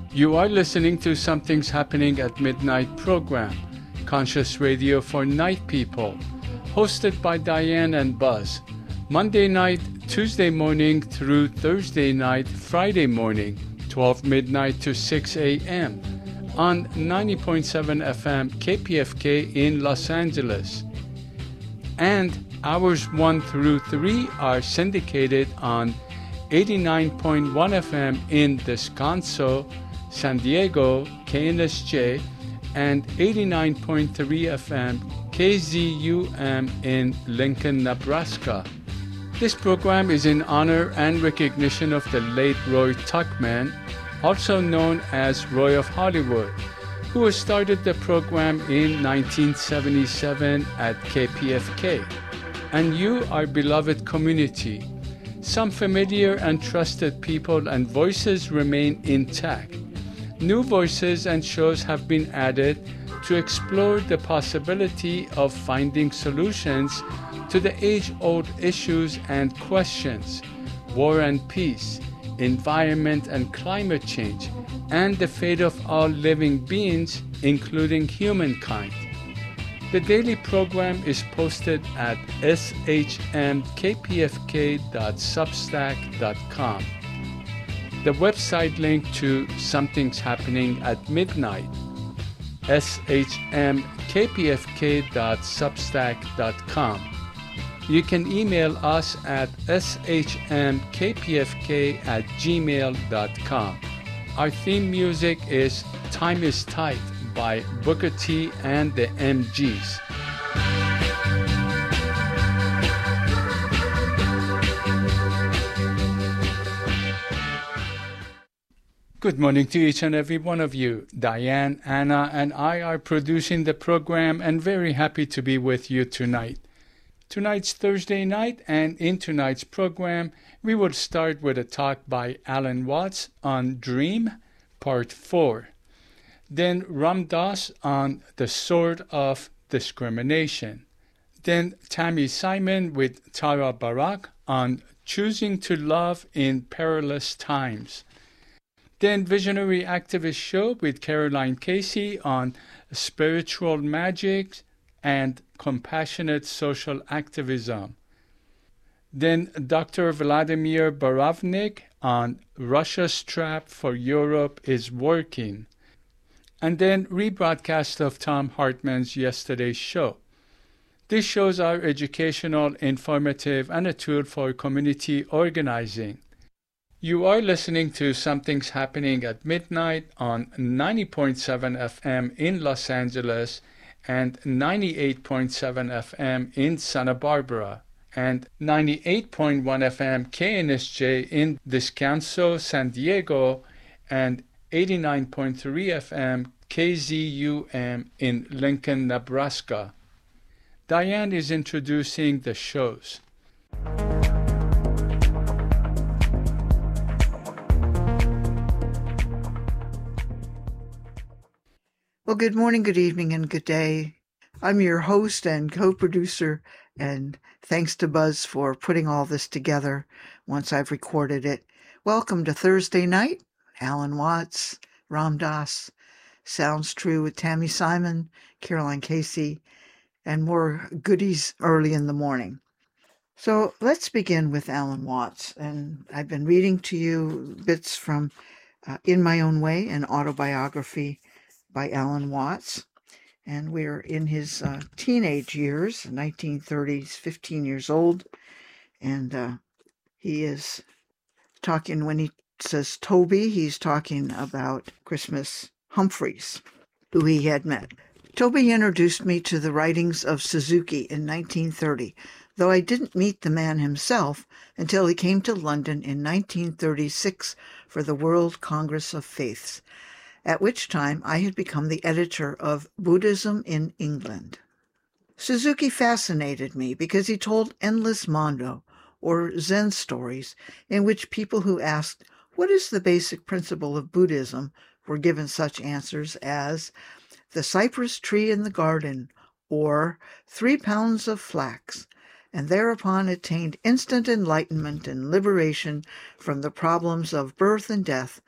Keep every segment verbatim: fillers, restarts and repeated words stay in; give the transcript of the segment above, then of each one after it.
You are listening to Something's Happening at Midnight program, Conscious Radio for Night People, hosted by Diane and Buzz, Monday night, Tuesday morning through Thursday night, Friday morning, twelve midnight to six a.m. on ninety point seven F M K P F K in Los Angeles. And hours one through three are syndicated on eighty-nine point one F M in Descanso, San Diego, K N S J, and eighty-nine point three F M K Z U M in Lincoln, Nebraska. This program is in honor and recognition of the late Roy Tuckman, also known as Roy of Hollywood, who started the program in nineteen seventy-seven at K P F K. And you, our beloved community, some familiar and trusted people and voices remain intact. New voices and shows have been added to explore the possibility of finding solutions to the age-old issues and questions: war and peace, environment and climate change, and the fate of all living beings, including humankind. The daily program is posted at s h m k p f k dot substack dot com. The website link to Something's Happening at Midnight, s h m k p f k dot substack dot com. You can email us at s h m k p f k at gmail dot com. Our theme music is Time is Tight by Booker T and the M Gs. Good morning to each and every one of you. Diane, Anna, and I are producing the program and very happy to be with you tonight. Tonight's Thursday night, and in tonight's program, we will start with a talk by Alan Watts on Dream, Part four. Then Ram Dass on The Sword of Discrimination. Then Tammy Simon with Tara Barak on Choosing to Love in Perilous Times. Then Visionary Activist Show with Caroline Casey on spiritual magic and compassionate social activism. Then Doctor Vladimir Baravnik on Russia's trap for Europe is working. And then rebroadcast of Tom Hartman's Yesterday's Show. These shows are educational, informative, and a tool for community organizing. You are listening to Something's Happening at Midnight on ninety point seven F M in Los Angeles and ninety-eight point seven F M in Santa Barbara and ninety-eight point one F M K N S J in Descanso, San Diego, and eighty-nine point three F M K Z U M in Lincoln, Nebraska. Diane is introducing the shows. Well, good morning, good evening, and good day. I'm your host and co-producer, and thanks to Buzz for putting all this together once I've recorded it. Welcome to Thursday night. Alan Watts, Ram Dass, Sounds True with Tammy Simon, Caroline Casey, and more goodies early in the morning. So let's begin with Alan Watts. And I've been reading to you bits from uh, In My Own Way, an autobiography by Alan Watts, and we're in his uh, teenage years, nineteen thirties, fifteen years old, and uh, he is talking, when he says Toby, he's talking about Christmas Humphreys, who he had met. Toby introduced me to the writings of Suzuki in nineteen thirty, though I didn't meet the man himself until he came to London in nineteen thirty-six for the World Congress of Faiths, at which time I had become the editor of Buddhism in England. Suzuki fascinated me because he told endless mondo, or Zen stories, in which people who asked, "What is the basic principle of Buddhism?" were given such answers as, "The cypress tree in the garden," or "Three pounds of flax," and thereupon attained instant enlightenment and liberation from the problems of birth and death,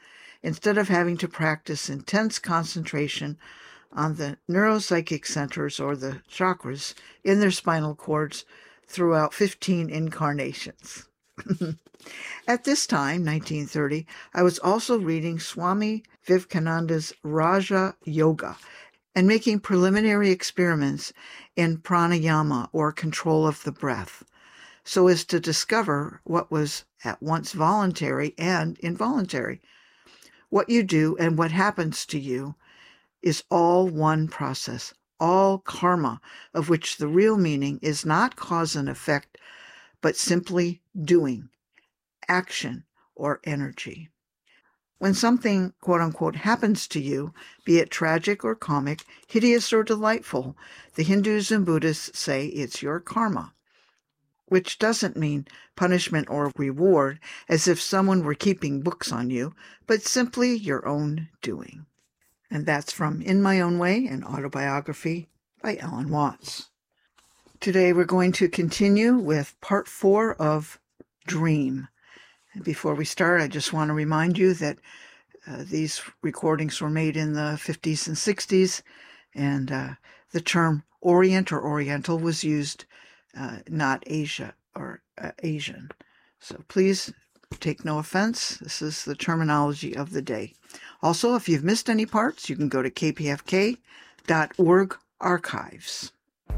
instead of having to practice intense concentration on the neuropsychic centers or the chakras in their spinal cords throughout fifteen incarnations. At this time, nineteen thirty, I was also reading Swami Vivekananda's Raja Yoga and making preliminary experiments in pranayama, or control of the breath, so as to discover what was at once voluntary and involuntary. What you do and what happens to you is all one process, all karma, of which the real meaning is not cause and effect, but simply doing, action, or energy. When something, quote-unquote, happens to you, be it tragic or comic, hideous or delightful, the Hindus and Buddhists say it's your karma, which doesn't mean punishment or reward, as if someone were keeping books on you, but simply your own doing. And that's from In My Own Way, an autobiography by Alan Watts. Today we're going to continue with part four of Dream. And before we start, I just want to remind you that uh, these recordings were made in the fifties and sixties, and uh, the term Orient or Oriental was used, uh, not Asia or uh, Asian. So please take no offense. This is the terminology of the day. Also, if you've missed any parts, you can go to k p f k dot org archives.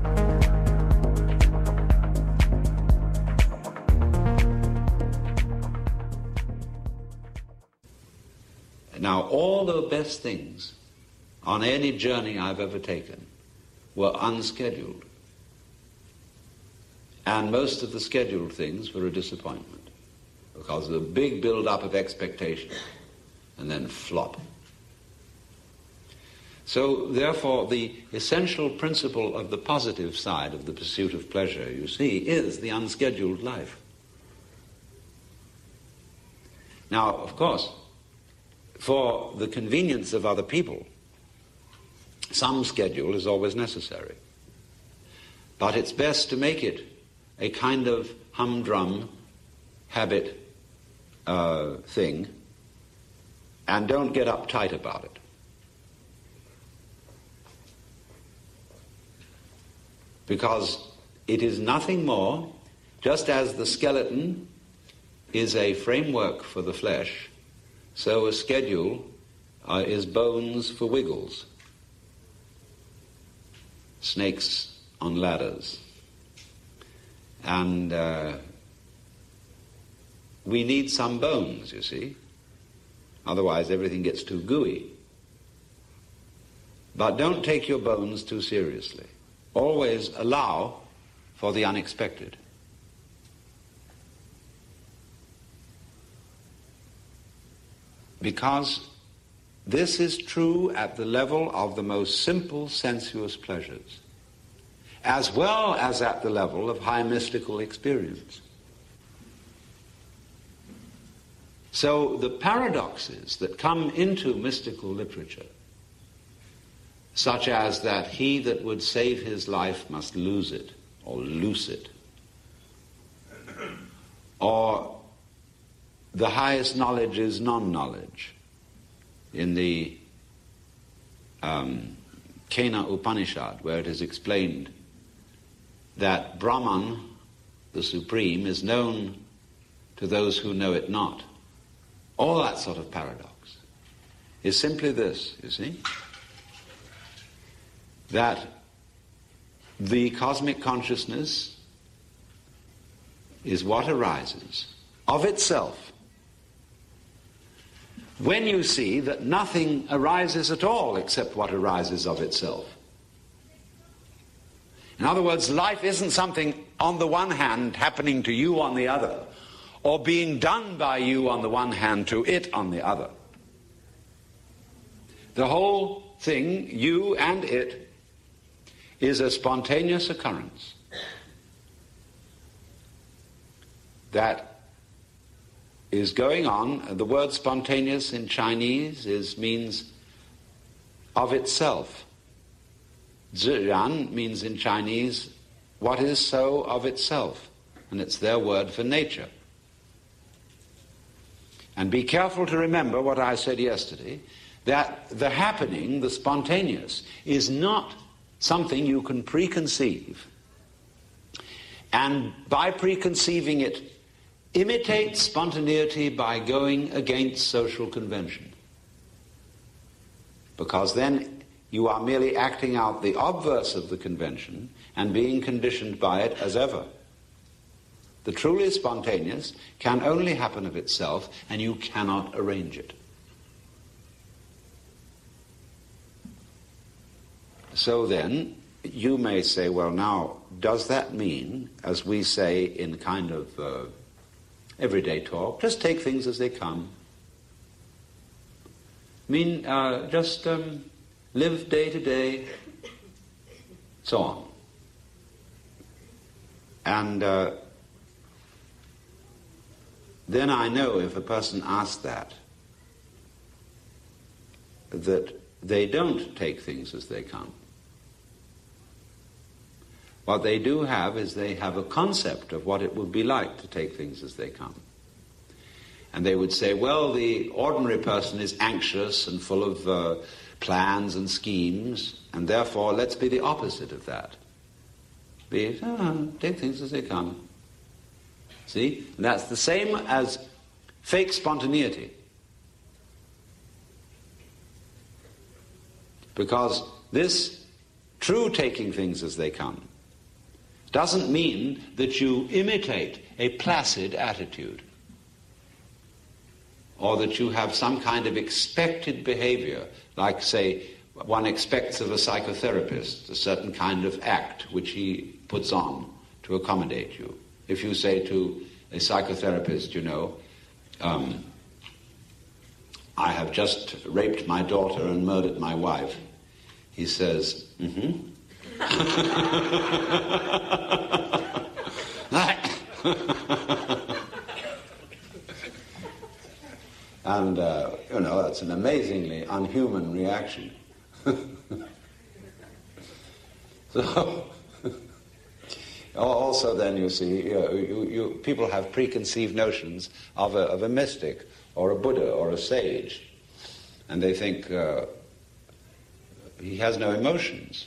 Now, all the best things on any journey I've ever taken were unscheduled. And most of the scheduled things were a disappointment because of a big build-up of expectation and then flop. So, therefore, the essential principle of the positive side of the pursuit of pleasure, you see, is the unscheduled life. Now, of course, for the convenience of other people, some schedule is always necessary. But it's best to make it a kind of humdrum habit uh, thing, and don't get uptight about it. Because it is nothing more, just as the skeleton is a framework for the flesh, so a schedule uh, is bones for wiggles, snakes on ladders. And uh, we need some bones, you see. Otherwise everything gets too gooey. But don't take your bones too seriously. Always allow for the unexpected. Because this is true at the level of the most simple sensuous pleasures, as well as at the level of high mystical experience. So the paradoxes that come into mystical literature, such as that he that would save his life must lose it, or loose it, or the highest knowledge is non-knowledge, in the um, Kena Upanishad, where it is explained that Brahman, the Supreme, is known to those who know it not. All that sort of paradox is simply this, you see, that the cosmic consciousness is what arises of itself when you see that nothing arises at all except what arises of itself. In other words, life isn't something on the one hand happening to you on the other, or being done by you on the one hand to it on the other. The whole thing, you and it, is a spontaneous occurrence that is going on. The word spontaneous in Chinese is means of itself. Zhiran means in Chinese what is so of itself, and it's their word for nature. And be careful to remember what I said yesterday, that the happening, the spontaneous, is not something you can preconceive. And by preconceiving it, imitate spontaneity by going against social convention. Because then you are merely acting out the obverse of the convention and being conditioned by it as ever. The truly spontaneous can only happen of itself, and you cannot arrange it. So then, you may say, well, now, does that mean, as we say in kind of uh, everyday talk, just take things as they come? I mean, uh, just um, live day to day, so on. And uh, then I know if a person asks that, that they don't take things as they come. What they do have is they have a concept of what it would be like to take things as they come. And they would say, well, the ordinary person is anxious and full of uh, plans and schemes, and therefore let's be the opposite of that. Be it, oh, take things as they come. See? And that's the same as fake spontaneity. Because this true taking things as they come doesn't mean that you imitate a placid attitude, or that you have some kind of expected behavior, like, say, one expects of a psychotherapist, a certain kind of act which he puts on to accommodate you. If you say to a psychotherapist, you know, um, I have just raped my daughter and murdered my wife, he says, mm-hmm. And, uh, you know, that's an amazingly unhuman reaction. So, also then, you see, you, you, you, people have preconceived notions of a, of a mystic or a Buddha or a sage, and they think uh, he has no emotions.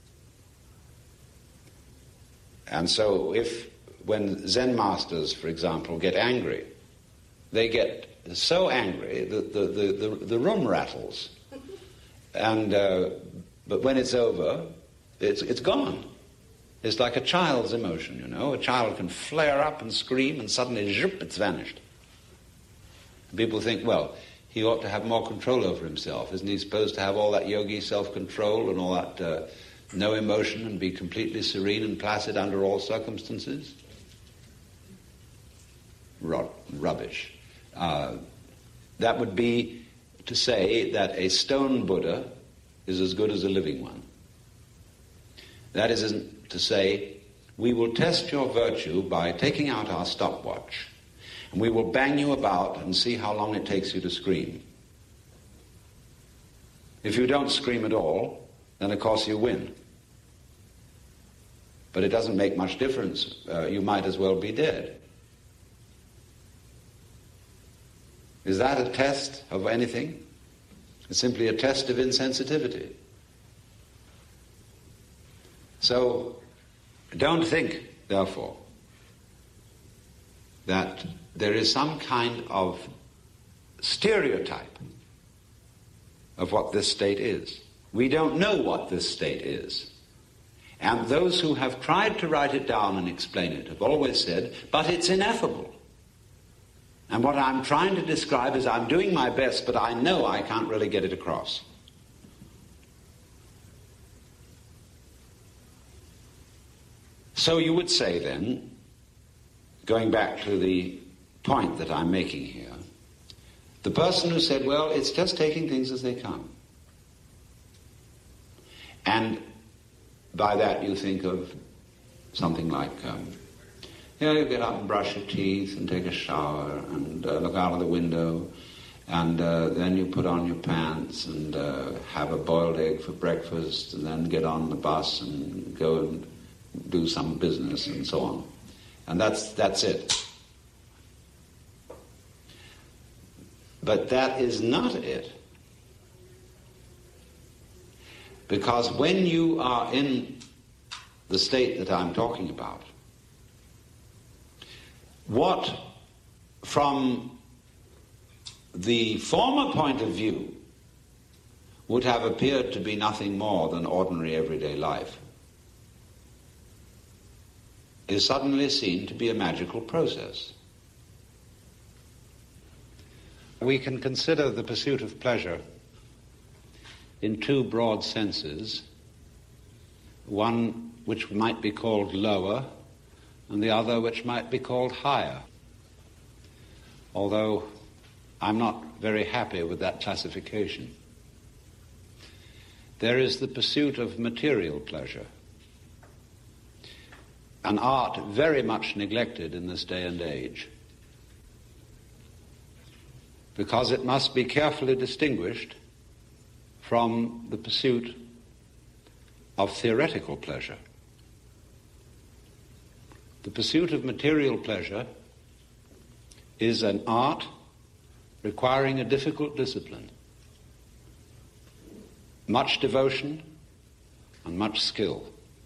And so if, when Zen masters, for example, get angry, they get so angry that the, the, the, the room rattles. And uh, but when it's over, it's, it's gone. It's like a child's emotion, you know. A child can flare up and scream, and suddenly, zhup, it's vanished. People think, well, he ought to have more control over himself. Isn't he supposed to have all that yogi self-control and all that uh, no emotion and be completely serene and placid under all circumstances? Rot, rubbish. Uh, that would be to say that a stone Buddha is as good as a living one. That is to say, we will test your virtue by taking out our stopwatch, and we will bang you about and see how long it takes you to scream. If you don't scream at all, then of course you win. But it doesn't make much difference. Uh, you might as well be dead. Is that a test of anything? It's simply a test of insensitivity. So, don't think, therefore, that there is some kind of stereotype of what this state is. We don't know what this state is. And those who have tried to write it down and explain it have always said, but it's ineffable. And what I'm trying to describe is I'm doing my best, but I know I can't really get it across. So you would say then, going back to the point that I'm making here, the person who said, well, it's just taking things as they come. And by that you think of something like, um, you know, you get up and brush your teeth and take a shower and uh, look out of the window, and uh, then you put on your pants and uh, have a boiled egg for breakfast, and then get on the bus and go and do some business and so on. And that's that's it. But that is not it. Because when you are in the state that I'm talking about, what from the former point of view would have appeared to be nothing more than ordinary everyday life is suddenly seen to be a magical process. We can consider the pursuit of pleasure in two broad senses, one which might be called lower and the other which might be called higher, although I'm not very happy with that classification. There is the pursuit of material pleasure, an art very much neglected in this day and age, because it must be carefully distinguished from the pursuit of theoretical pleasure. The pursuit of material pleasure is an art requiring a difficult discipline, much devotion and much skill.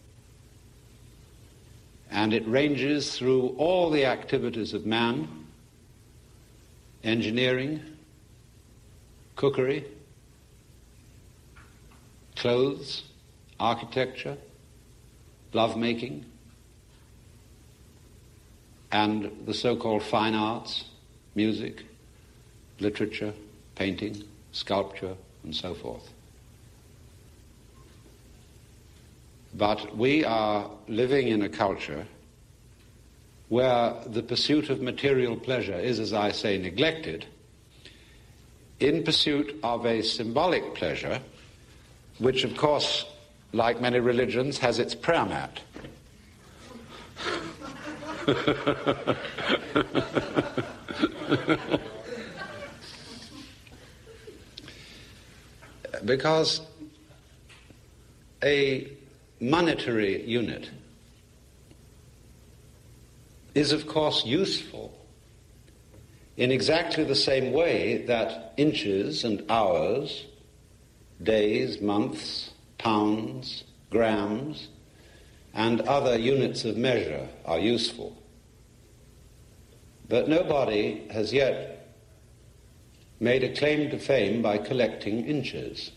And it ranges through all the activities of man: engineering, cookery, clothes, architecture, lovemaking, and the so-called fine arts, music, literature, painting, sculpture, and so forth. But we are living in a culture where the pursuit of material pleasure is, as I say, neglected in pursuit of a symbolic pleasure, which, of course, like many religions, has its prayer mat. Because a monetary unit is, of course, useful in exactly the same way that inches and hours, days, months, pounds, grams, and other units of measure are useful. But nobody has yet made a claim to fame by collecting inches.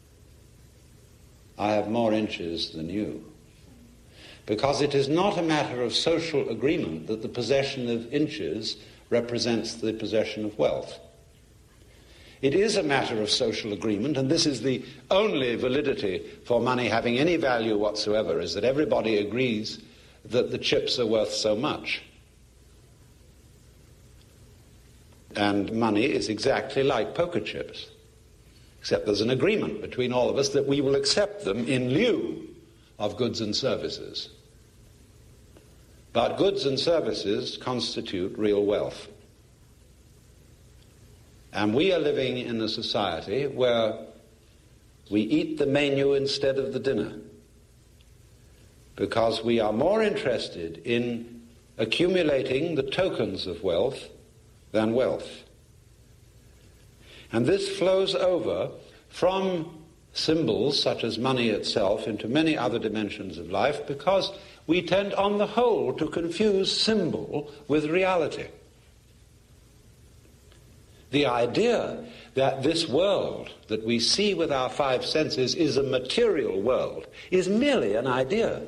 I have more inches than you. Because it is not a matter of social agreement that the possession of inches represents the possession of wealth. It is a matter of social agreement, and this is the only validity for money having any value whatsoever, is that everybody agrees that the chips are worth so much. And money is exactly like poker chips, except there's an agreement between all of us that we will accept them in lieu of goods and services. But goods and services constitute real wealth. And we are living in a society where we eat the menu instead of the dinner, because we are more interested in accumulating the tokens of wealth than wealth. And this flows over from symbols such as money itself into many other dimensions of life, because we tend on the whole to confuse symbol with reality. The idea that this world that we see with our five senses is a material world is merely an idea.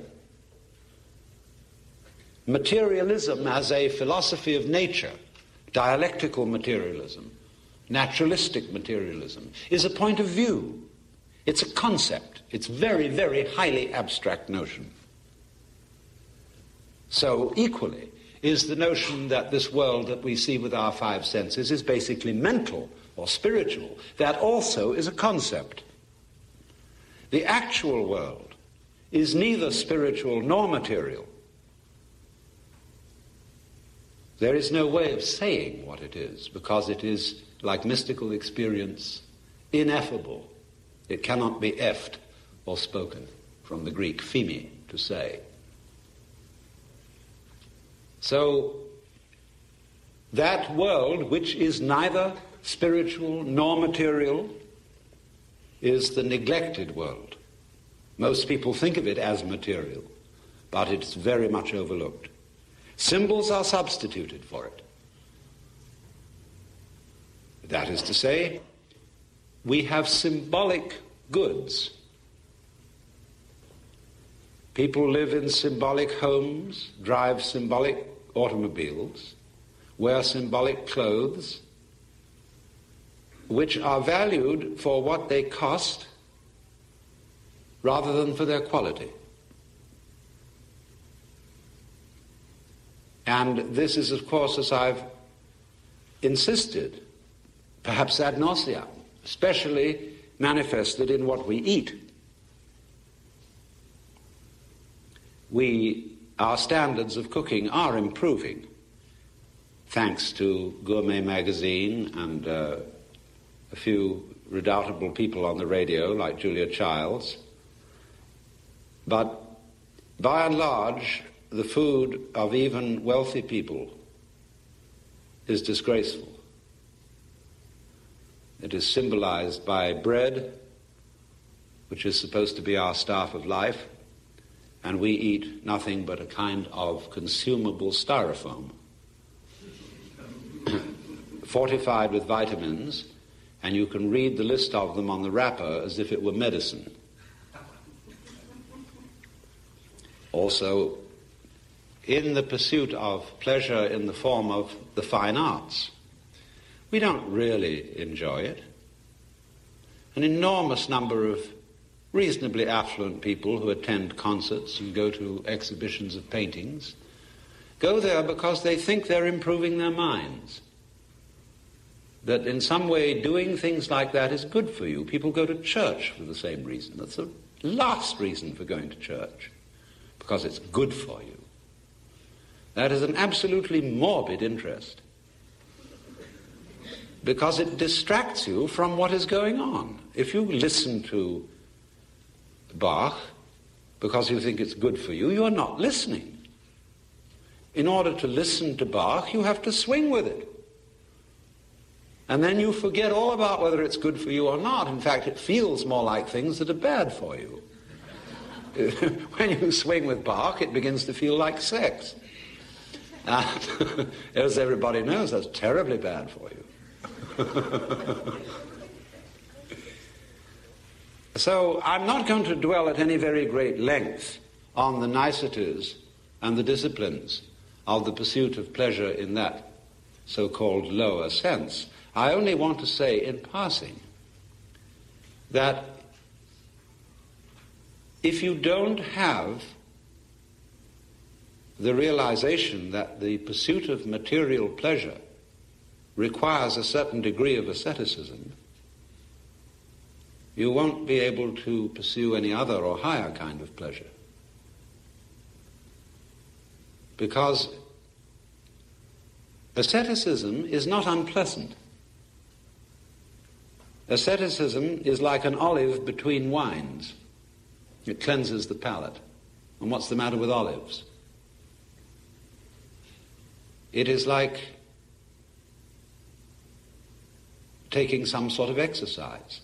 Materialism as a philosophy of nature, dialectical materialism, naturalistic materialism, is a point of view. It's a concept. It's very, very highly abstract notion. So equally is the notion that this world that we see with our five senses is basically mental or spiritual. That also is a concept. The actual world is neither spiritual nor material. There is no way of saying what it is, because it is, like mystical experience, ineffable. It cannot be effed or spoken, from the Greek phemi, to say. So, that world, which is neither spiritual nor material, is the neglected world. Most people think of it as material, but it's very much overlooked. Symbols are substituted for it. That is to say, we have symbolic goods. People live in symbolic homes, drive symbolic automobiles, wear symbolic clothes, which are valued for what they cost rather than for their quality. And this is, of course, as I've insisted, perhaps ad nauseam, especially manifested in what we eat. We, our standards of cooking are improving, thanks to Gourmet Magazine and uh, a few redoubtable people on the radio like Julia Childs. But by and large, the food of even wealthy people is disgraceful. It is symbolized by bread, which is supposed to be our staff of life, and we eat nothing but a kind of consumable styrofoam, fortified with vitamins, and you can read the list of them on the wrapper as if it were medicine. Also, in the pursuit of pleasure in the form of the fine arts, we don't really enjoy it. An enormous number of reasonably affluent people who attend concerts and go to exhibitions of paintings go there because they think they're improving their minds. That in some way doing things like that is good for you. People go to church for the same reason. That's the last reason for going to church, because it's good for you. That is an absolutely morbid interest, because it distracts you from what is going on. If you listen to Bach because you think it's good for you, you are not listening. In order to listen to Bach, you have to swing with it. And then you forget all about whether it's good for you or not. In fact, it feels more like things that are bad for you. When you swing with Bach, it begins to feel like sex. And as everybody knows, that's terribly bad for you. So I'm not going to dwell at any very great length on the niceties and the disciplines of the pursuit of pleasure in that so-called lower sense. I only want to say in passing that if you don't have the realization that the pursuit of material pleasure requires a certain degree of asceticism, you won't be able to pursue any other or higher kind of pleasure. Because asceticism is not unpleasant. Asceticism is like an olive between wines. It cleanses the palate. And what's the matter with olives? It is like taking some sort of exercise,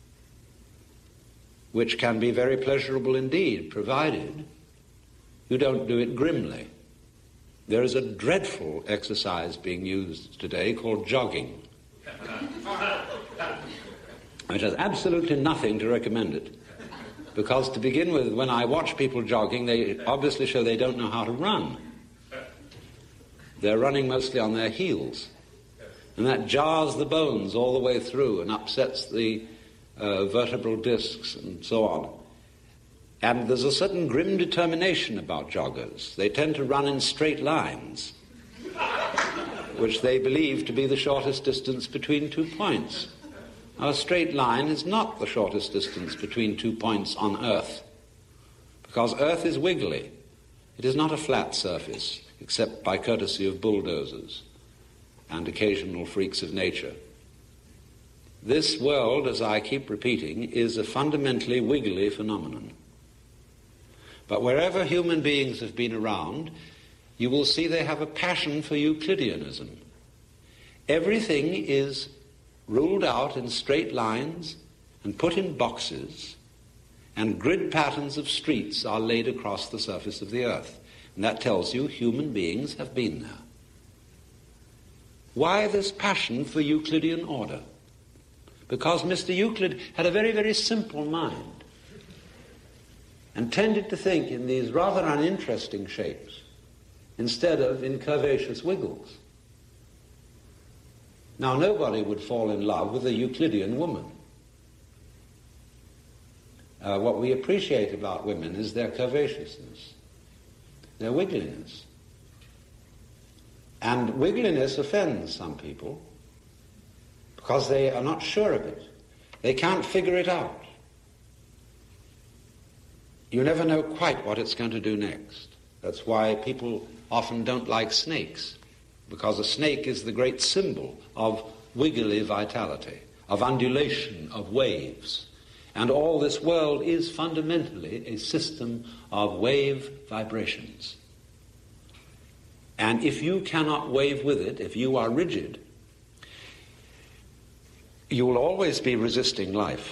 which can be very pleasurable indeed, provided you don't do it grimly. There is a dreadful exercise being used today called jogging, which has absolutely nothing to recommend it. Because to begin with, when I watch people jogging, they obviously show they don't know how to run. They're running mostly on their heels. And that jars the bones all the way through and upsets the uh, vertebral discs and so on. And there's a certain grim determination about joggers. They tend to run in straight lines, which they believe to be the shortest distance between two points. Now, a straight line is not the shortest distance between two points on Earth, because Earth is wiggly. It is not a flat surface, except by courtesy of bulldozers and occasional freaks of nature. This world, as I keep repeating, is a fundamentally wiggly phenomenon. But wherever human beings have been around, you will see they have a passion for Euclideanism. Everything is ruled out in straight lines and put in boxes, and grid patterns of streets are laid across the surface of the earth. And that tells you human beings have been there. Why this passion for Euclidean order? Because Mister Euclid had a very, very simple mind and tended to think in these rather uninteresting shapes instead of in curvaceous wiggles. Now, nobody would fall in love with a Euclidean woman. Uh, what we appreciate about women is their curvaceousness, their wiggliness. And wiggliness offends some people because they are not sure of it. They can't figure it out. You never know quite what it's going to do next. That's why people often don't like snakes, because a snake is the great symbol of wiggly vitality, of undulation, of waves. And all this world is fundamentally a system of wave vibrations. And if you cannot wave with it, if you are rigid, you will always be resisting life.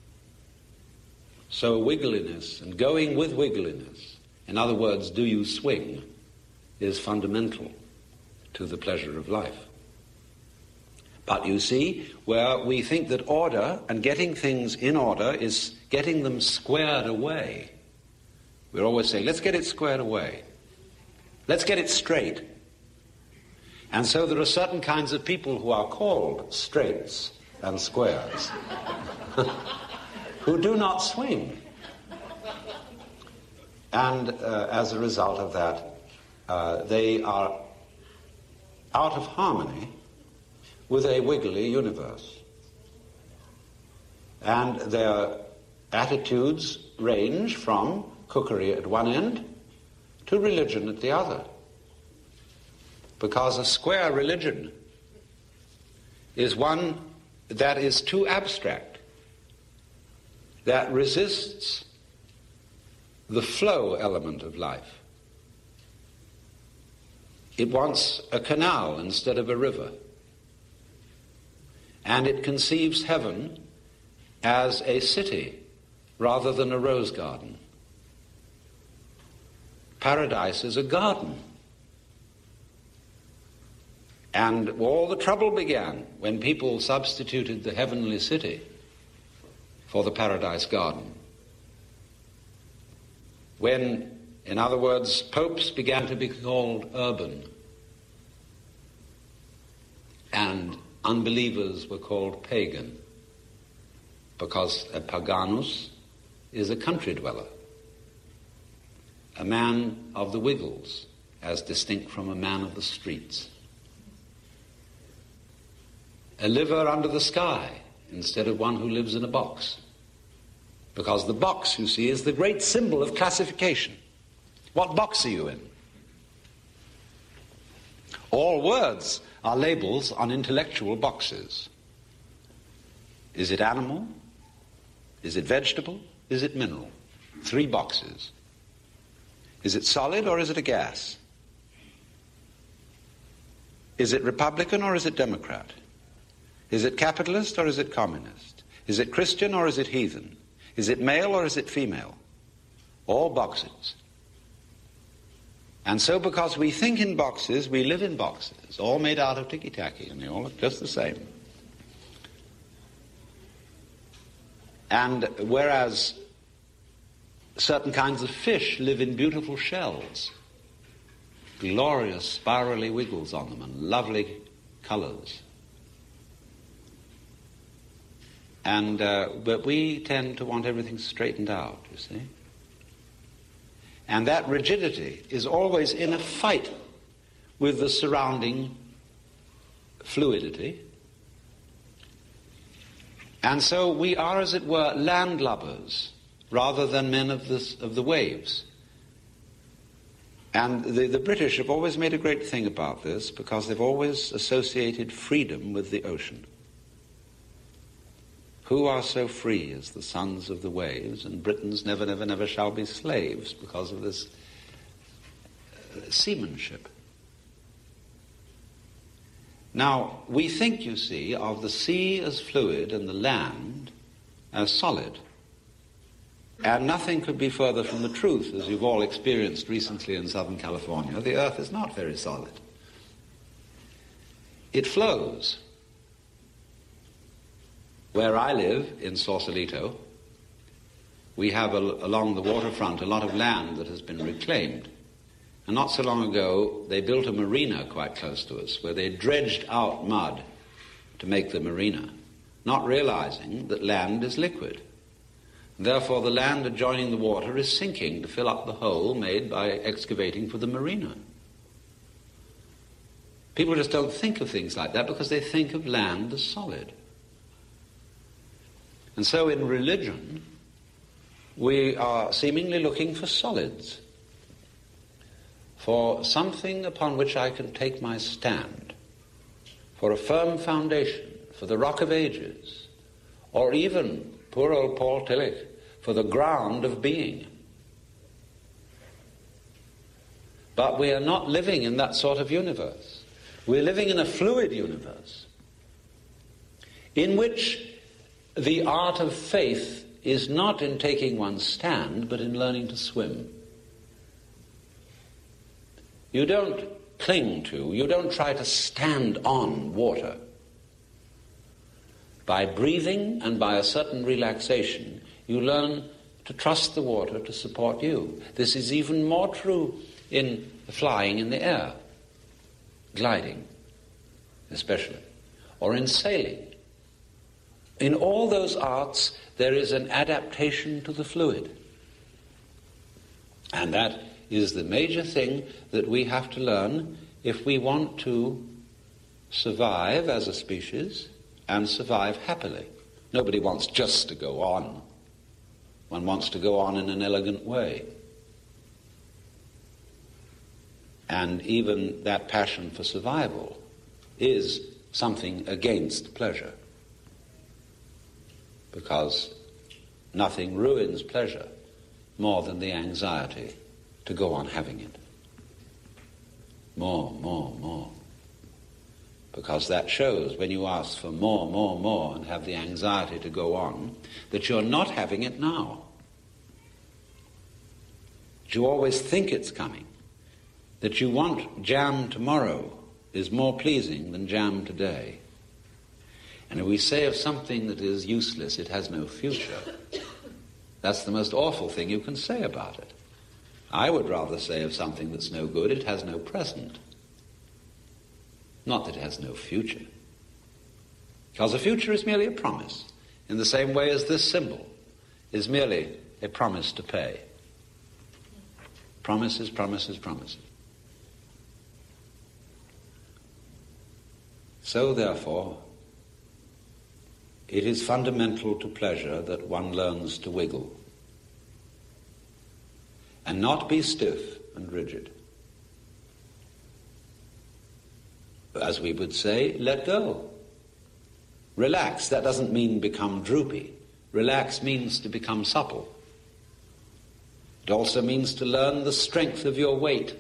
So wiggliness and going with wiggliness, in other words, do you swing, is fundamental to the pleasure of life. But you see, where we think that order and getting things in order is getting them squared away, we're always saying, let's get it squared away. Let's get it straight. And so there are certain kinds of people who are called straights and squares who do not swing. And uh, as a result of that, uh, they are out of harmony with a wiggly universe. And their attitudes range from cookery at one end to religion at the other. Because a square religion is one that is too abstract, that resists the flow element of life. It wants a canal instead of a river. And it conceives heaven as a city rather than a rose garden. Paradise is a garden. And all the trouble began when people substituted the heavenly city for the paradise garden. When, in other words, popes began to be called urban, and unbelievers were called pagan, because a paganus is a country dweller, a man of the wiggles, as distinct from a man of the streets, a liver under the sky instead of one who lives in a box, because the box, you see, is the great symbol of classification. What box are you in? All words are labels on intellectual boxes. Is it animal? Is it vegetable? Is it mineral? Three boxes. Is it solid or is it a gas? Is it Republican or is it Democrat? Is it capitalist or is it communist? Is it Christian or is it heathen? Is it male or is it female? All boxes. And so because we think in boxes, we live in boxes, all made out of ticky-tacky, and they all look just the same. And whereas certain kinds of fish live in beautiful shells, glorious spirally wiggles on them and lovely colors. And uh, but we tend to want everything straightened out, you see. And that rigidity is always in a fight with the surrounding fluidity. And so we are, as it were, landlubbers rather than men of, this, of the waves. And the, the British have always made a great thing about this because they've always associated freedom with the ocean. Who are so free as the sons of the waves, and Britons never, never, never shall be slaves because of this uh, seamanship. Now, we think, you see, of the sea as fluid and the land as solid. And nothing could be further from the truth, as you've all experienced recently in Southern California. The earth is not very solid. It flows. Where I live, in Sausalito, we have a, along the waterfront a lot of land that has been reclaimed. And not so long ago, they built a marina quite close to us, where they dredged out mud to make the marina, not realizing that land is liquid. Therefore, the land adjoining the water is sinking to fill up the hole made by excavating for the marina. People just don't think of things like that because they think of land as solid. And so in religion, we are seemingly looking for solids, for something upon which I can take my stand, for a firm foundation, for the rock of ages, or even, poor old Paul Tillich, for the ground of being. But we are not living in that sort of universe. We're living in a fluid universe in which the art of faith is not in taking one's stand, but in learning to swim. You don't cling to, you don't try to stand on water. By breathing and by a certain relaxation, you learn to trust the water to support you. This is even more true in flying in the air, gliding especially, or in sailing. In all those arts, there is an adaptation to the fluid. And that is the major thing that we have to learn if we want to survive as a species and survive happily. Nobody wants just to go on. One wants to go on in an elegant way. And even that passion for survival is something against pleasure, because nothing ruins pleasure more than the anxiety to go on having it. More, more, more. Because that shows, when you ask for more, more, more, and have the anxiety to go on, that you're not having it now. That you always think it's coming. That you want jam tomorrow is more pleasing than jam today. And if we say of something that is useless, it has no future, that's the most awful thing you can say about it. I would rather say of something that's no good, it has no present. Not that it has no future. Because a future is merely a promise, in the same way as this symbol is merely a promise to pay. Promises, promises, promises. So, therefore, it is fundamental to pleasure that one learns to wiggle and not be stiff and rigid. As we would say, let go. Relax. That doesn't mean become droopy. Relax means to become supple. It also means to learn the strength of your weight,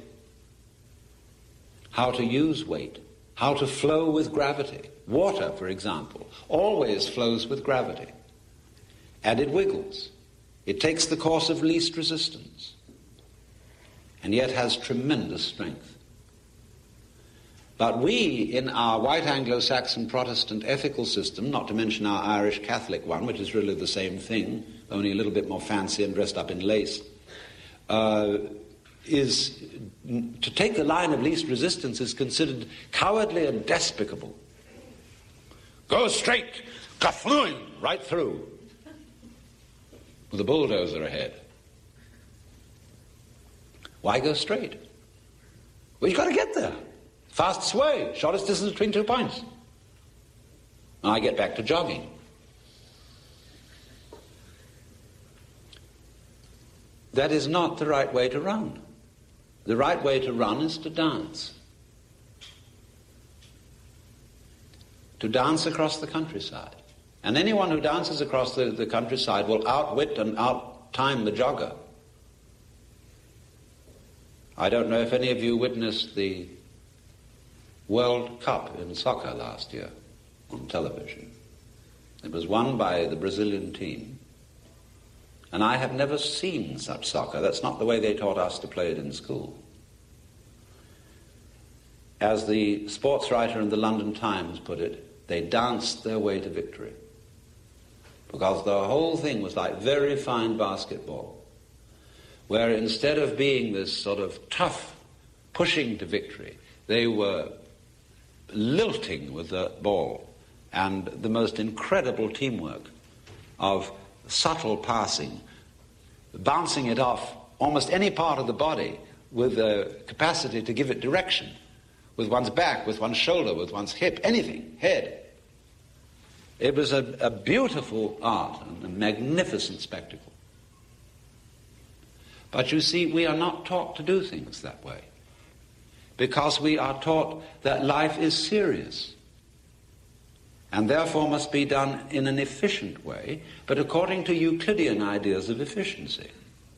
how to use weight, how to flow with gravity. Water, for example, always flows with gravity, and it wiggles. It takes the course of least resistance, and yet has tremendous strength. But we, in our white Anglo-Saxon Protestant ethical system, not to mention our Irish Catholic one, which is really the same thing, only a little bit more fancy and dressed up in lace, uh, is to take the line of least resistance is considered cowardly and despicable. Go straight, kaflooing, right through, with a bulldozer ahead. Why go straight? Well, you've got to get there. Fastest way, shortest distance between two points. And I get back to jogging. That is not the right way to run. The right way to run is to dance. To dance across the countryside. And anyone who dances across the, the countryside will outwit and out-time the jogger. I don't know if any of you witnessed the World Cup in soccer last year on television. It was won by the Brazilian team. And I have never seen such soccer. That's not the way they taught us to play it in school. As the sports writer in the London Times put it, they danced their way to victory. Because the whole thing was like very fine basketball, where instead of being this sort of tough pushing to victory, they were lilting with the ball and the most incredible teamwork of subtle passing, bouncing it off almost any part of the body with the capacity to give it direction, with one's back, with one's shoulder, with one's hip, anything, head. It was a, a beautiful art and a magnificent spectacle. But you see, we are not taught to do things that way, because we are taught that life is serious and therefore must be done in an efficient way, but according to Euclidean ideas of efficiency.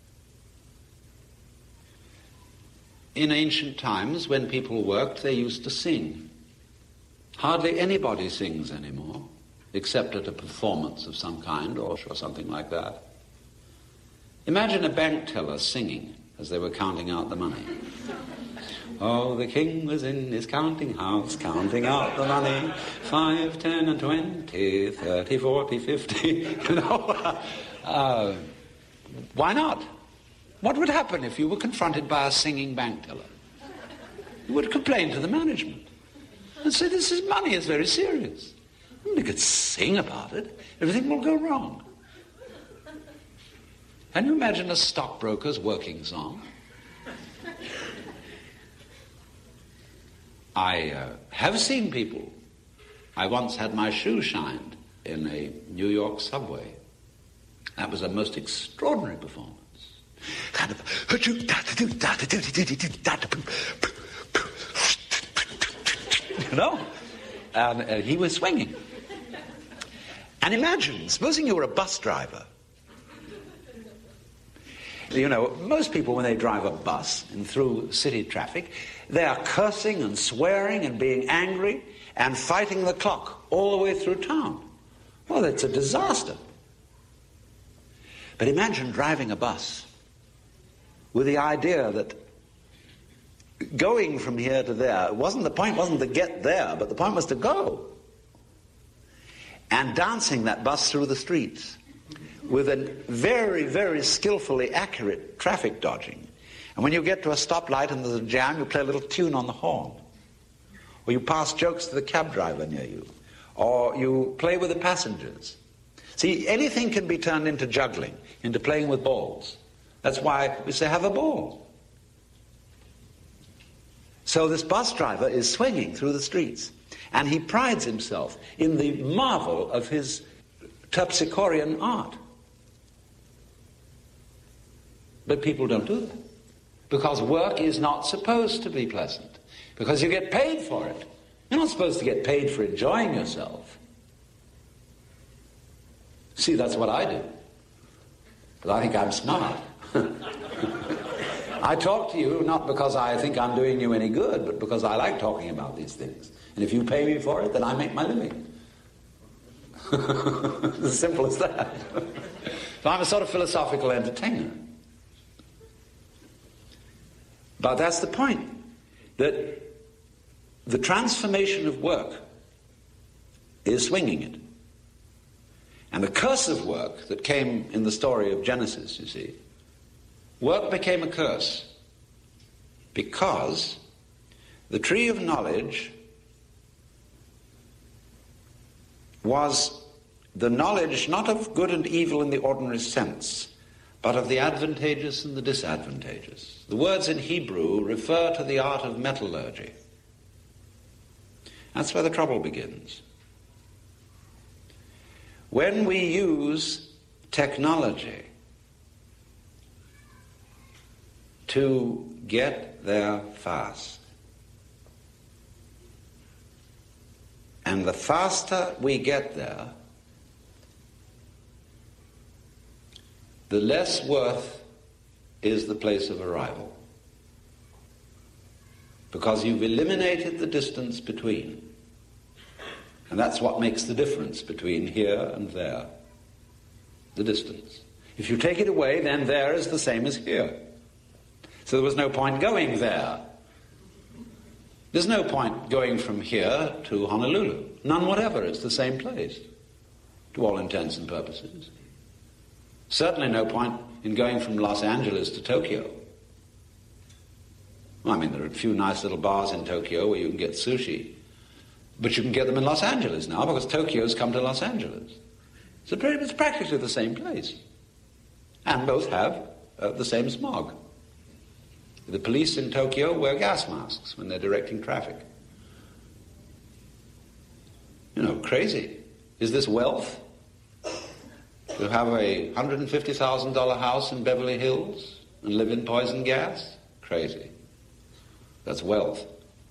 In ancient times, when people worked, they used to sing. Hardly anybody sings anymore, except at a performance of some kind or, or something like that. Imagine a bank teller singing as they were counting out the money. Oh, the king was in his counting house, counting out the money, five, ten, and twenty, thirty, forty, fifty, you know. Uh, why not? What would happen if you were confronted by a singing bank teller? You would complain to the management and say, this is money, it's very serious. And you could sing about it, everything will go wrong. Can you imagine a stockbroker's working song? I uh, have seen people. I once had my shoe shined in a New York subway. That was a most extraordinary performance. You know? And uh, he was swinging. And imagine, supposing you were a bus driver. You know, most people, when they drive a bus and through city traffic, they are cursing and swearing and being angry and fighting the clock all the way through town. Well, it's a disaster. But imagine driving a bus with the idea that going from here to there, wasn't the point wasn't to get there, but the point was to go. And dancing that bus through the streets with a very, very skillfully accurate traffic dodging. And when you get to a stoplight and there's a jam, you play a little tune on the horn. Or you pass jokes to the cab driver near you. Or you play with the passengers. See, anything can be turned into juggling, into playing with balls. That's why we say, have a ball. So this bus driver is swinging through the streets. And he prides himself in the marvel of his terpsichorean art. But people don't do that. Because work is not supposed to be pleasant. Because you get paid for it. You're not supposed to get paid for enjoying yourself. See, that's what I do. Because I think I'm smart. I talk to you not because I think I'm doing you any good, but because I like talking about these things. And if you pay me for it, then I make my living. As simple as that. So I'm a sort of philosophical entertainer. But that's the point, that the transformation of work is swinging it. And the curse of work that came in the story of Genesis, you see, work became a curse because the tree of knowledge was the knowledge not of good and evil in the ordinary sense, but of the advantageous and the disadvantageous. The words in Hebrew refer to the art of metallurgy. That's where the trouble begins. When we use technology to get there fast, and the faster we get there, the less worth is the place of arrival. because you've eliminated the distance between. And that's what makes the difference between here and there. The distance. If you take it away, then there is the same as here. So there was no point going there. There's no point going from here to Honolulu. None whatever. It's the same place, to all intents and purposes. Certainly no point in going from Los Angeles to Tokyo. Well, I mean, there are a few nice little bars in Tokyo where you can get sushi, but you can get them in Los Angeles now because Tokyo's come to Los Angeles. So it's practically the same place. And both have uh, the same smog. The police in Tokyo wear gas masks when they're directing traffic. You know, crazy. Is this wealth? To have a one hundred fifty thousand dollars house in Beverly Hills and live in poison gas? Crazy. That's wealth.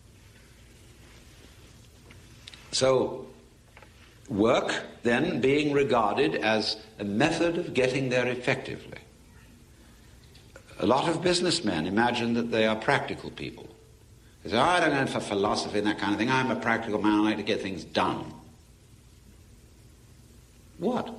So, work then being regarded as a method of getting there effectively. A lot of businessmen imagine that they are practical people. They say, oh, I don't go for philosophy and that kind of thing. I'm a practical man. I like to get things done. What?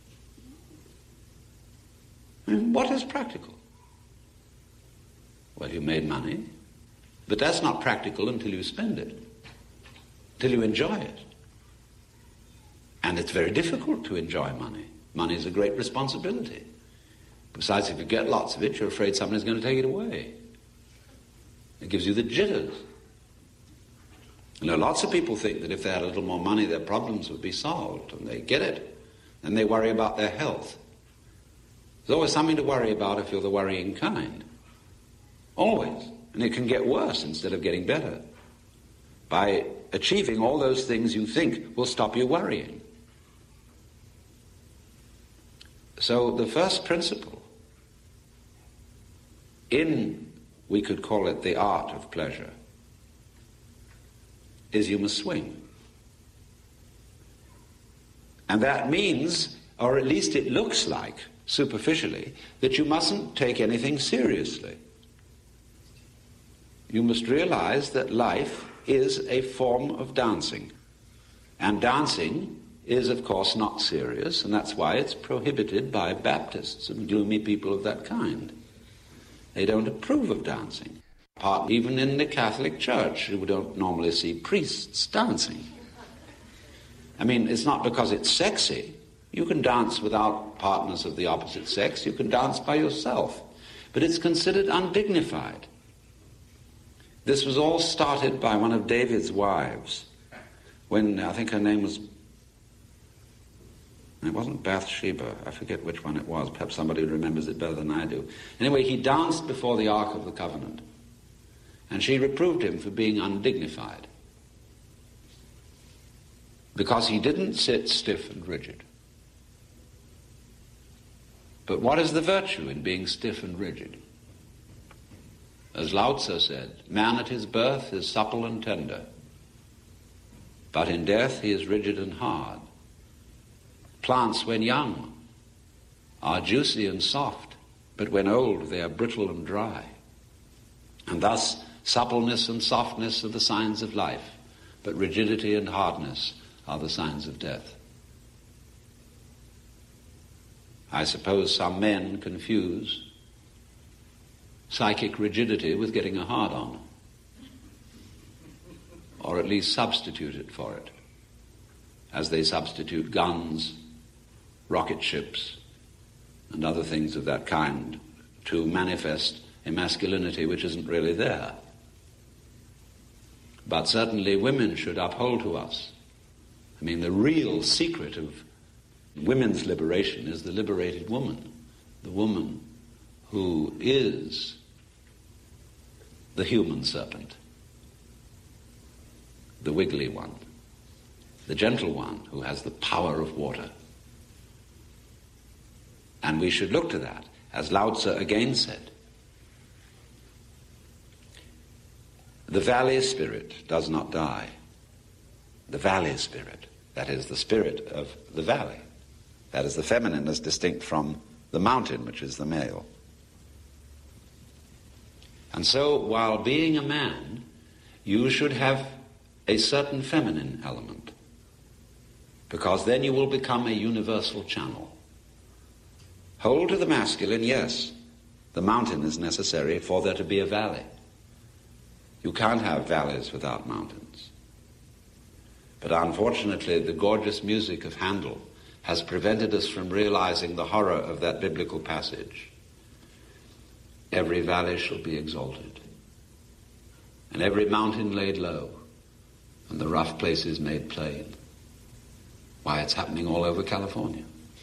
I mean, what is practical? Well, you made money, but that's not practical until you spend it, until you enjoy it. And it's very difficult to enjoy money. Money is a great responsibility. Besides, if you get lots of it, you're afraid somebody's going to take it away. It gives you the jitters. You know, lots of people think that if they had a little more money, their problems would be solved, and they get it. Then they worry about their health. There's always something to worry about if you're the worrying kind. Always. And it can get worse instead of getting better. By achieving all those things you think will stop you worrying. So the first principle in, we could call it the art of pleasure, is you must swing. And that means, or at least it looks like, superficially, that you mustn't take anything seriously. You must realize that life is a form of dancing. And dancing is, of course, not serious, and that's why it's prohibited by Baptists and gloomy people of that kind. They don't approve of dancing. Part, even in the Catholic Church, you don't normally see priests dancing. I mean, it's not because it's sexy. You can dance without partners of the opposite sex. You can dance by yourself. But it's considered undignified. This was all started by one of David's wives, when I think her name was, it wasn't Bathsheba, I forget which one it was, perhaps somebody remembers it better than I do. Anyway, he danced before the Ark of the Covenant, and she reproved him for being undignified, because he didn't sit stiff and rigid. But what is the virtue in being stiff and rigid? As Lao Tzu said, man at his birth is supple and tender, but in death he is rigid and hard. Plants when young are juicy and soft, but when old they are brittle and dry. And thus suppleness and softness are the signs of life, but rigidity and hardness are the signs of death. I suppose some men confuse psychic rigidity with getting a hard-on, or at least substitute it for it, as they substitute guns, rocket ships, and other things of that kind to manifest a masculinity which isn't really there. But certainly women should uphold to us. I mean, the real secret of women's liberation is the liberated woman, the woman who is the human serpent, the wiggly one, the gentle one who has the power of water. And we should look to that, as Lao Tzu again said. The valley spirit does not die. The valley spirit, that is the spirit of the valley, that is the feminine as distinct from the mountain, which is the male. And so, while being a man you should have a certain feminine element, because then you will become a universal channel. Hold to the masculine, yes. The mountain is necessary for there to be a valley. You can't have valleys without mountains. But unfortunately, the gorgeous music of Handel has prevented us from realizing the horror of that biblical passage. Every valley shall be exalted, and every mountain laid low, and the rough places made plain. Why, it's happening all over California.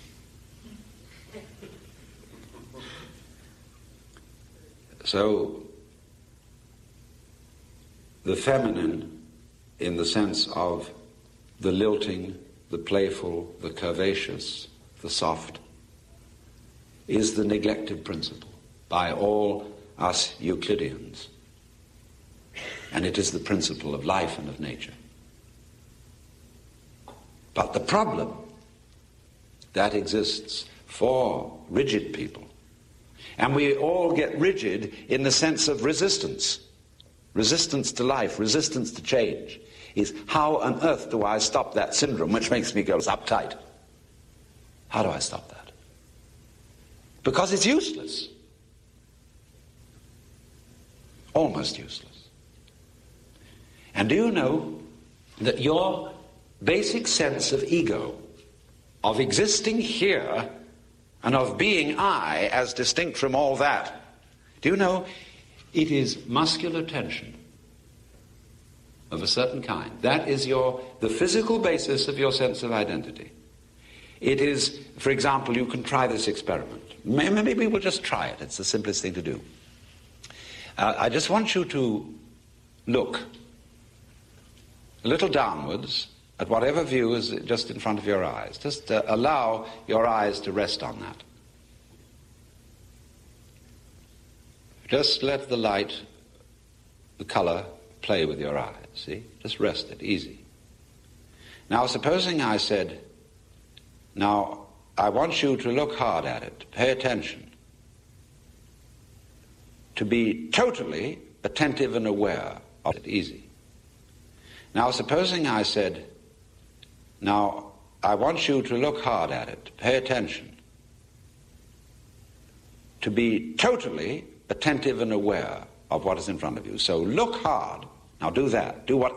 So, the feminine, in the sense of the lilting, the playful, the curvaceous, the soft, is the neglected principle by all us Euclideans. And it is the principle of life and of nature. But the problem that exists for rigid people, and we all get rigid in the sense of resistance, resistance to life, resistance to change, is how on earth do I stop that syndrome which makes me go uptight? How do I stop that? Because it's useless. Almost useless. And do you know that your basic sense of ego, of existing here, and of being I as distinct from all that, do you know it is muscular tension of a certain kind. That is your the physical basis of your sense of identity. It is, for example, you can try this experiment. Maybe we'll just try it. It's the simplest thing to do. Uh, I just want you to look a little downwards at whatever view is just in front of your eyes. Just uh, allow your eyes to rest on that. Just let the light, the color, play with your eyes, see? Just rest it, easy. Now, supposing I said, now, I want you to look hard at it, pay attention, to be totally attentive and aware of it, easy. Now, supposing I said, now, I want you to look hard at it, pay attention, to be totally attentive and aware of what is in front of you. So look hard. Now do that. Do what